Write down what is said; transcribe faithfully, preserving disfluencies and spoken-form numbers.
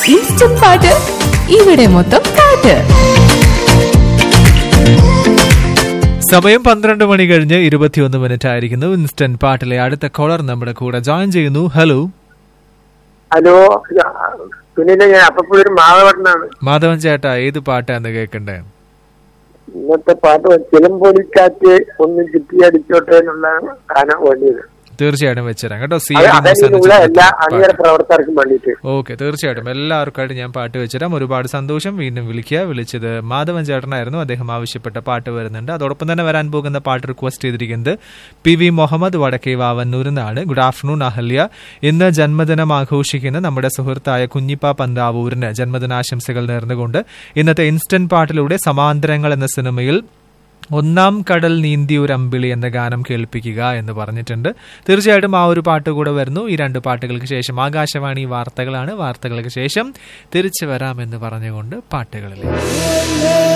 Instant പാട്ട് ഇവിടെ മൊത്തം പാട്ട്. സമയം പന്ത്രണ്ട് മണി കഴിഞ്ഞ് ഇരുപത്തിയൊന്ന് മിനിറ്റ് ആയിരിക്കുന്നു. ഇൻസ്റ്റന്റ് പാട്ടിലെ അടുത്ത കോളർ നമ്മുടെ കൂടെ ജോയിൻ ചെയ്യുന്നു. ഹലോ ഹലോ, പിന്നെ ഞാൻ അപ്പപ്പോഴൊരു മാധവട്ടനാണ്. മാധവൻ ചേട്ടാ, ഏത് പാട്ടാന്ന് കേൾക്കണ്ടേ? ഇന്നത്തെ പാട്ട് ചിലമ്പൊലിക്കാറ്റ് ഒന്ന് ചുറ്റിയടിച്ചോട്ടെ എന്നുള്ള ഗാനം വേണ്ടിയത്. തീർച്ചയായിട്ടും വെച്ചുതരാം കേട്ടോ. സി എല്ലാ അണിയറ പ്രവർത്തകർക്കും വേണ്ടിയിട്ട്. ഓക്കെ, തീർച്ചയായിട്ടും എല്ലാവർക്കായിട്ട് ഞാൻ പാട്ട് വെച്ചുതരാം. ഒരുപാട് സന്തോഷം. വീണ്ടും വിളിക്കുക. വിളിച്ചത് മാധവൻ ചേട്ടനായിരുന്നു. അദ്ദേഹം ആവശ്യപ്പെട്ട പാട്ട് വരുന്നുണ്ട്. അതോടൊപ്പം തന്നെ വരാൻ പോകുന്ന പാട്ട് റിക്വസ്റ്റ് ചെയ്തിരിക്കുന്നത് പി വി മുഹമ്മദ് വടക്കേ വാവന്നൂരിനാണ്. Good afternoon Ahalya. ഇന്ന് ജന്മദിനം ആഘോഷിക്കുന്ന നമ്മുടെ സുഹൃത്തായ കുഞ്ഞിപ്പ പന്താവൂരിന് ജന്മദിനാശംസകൾ നേർന്നുകൊണ്ട് ഇന്നത്തെ ഇൻസ്റ്റന്റ് പാട്ടിലൂടെ സമാന്തരങ്ങൾ എന്ന സിനിമയിൽ ഒന്നാം കടൽ നീന്തി ഒരു അമ്പിളി എന്ന ഗാനം കേൾപ്പിക്കുക എന്ന് പറഞ്ഞിട്ടുണ്ട്. തീർച്ചയായിട്ടും ആ ഒരു പാട്ട് കൂടെ വരുന്നു. ഈ രണ്ട് പാട്ടുകൾക്ക് ശേഷം ആകാശവാണി വാർത്തകളാണ്. വാർത്തകൾക്ക് ശേഷം തിരിച്ചു വരാമെന്ന് പറഞ്ഞുകൊണ്ട് പാട്ടുകളിലേക്ക്